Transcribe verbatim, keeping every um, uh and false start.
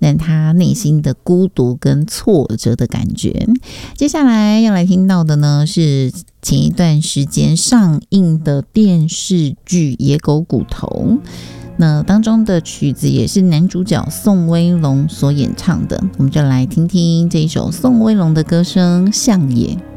但他内心的孤独跟挫折的感觉。接下来要来听到的呢，是前一段时间上映的电视剧《野狗骨头》，那当中的曲子也是男主角宋威龙所演唱的，我们就来听听这一首宋威龙的歌声《相野》。